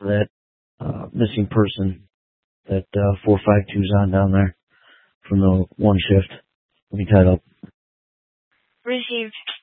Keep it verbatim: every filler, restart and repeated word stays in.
that uh, missing person that uh, four five two's on down there from the one shift. Let me tie it up. Received.